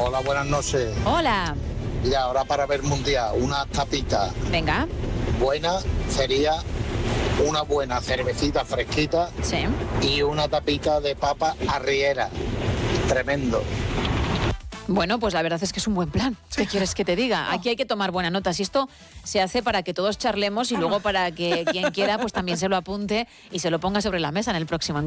Hola, buenas noches. Hola. Mira, ahora para ver mundial, una tapita Venga. buena sería una buena cervecita fresquita Sí. y una tapita de papa arriera. Tremendo. Bueno, pues la verdad es que es un buen plan. ¿Qué quieres que te diga? Aquí hay que tomar buena nota. Si esto se hace para que todos charlemos y luego para que quien quiera pues también se lo apunte y se lo ponga sobre la mesa en el próximo encuentro.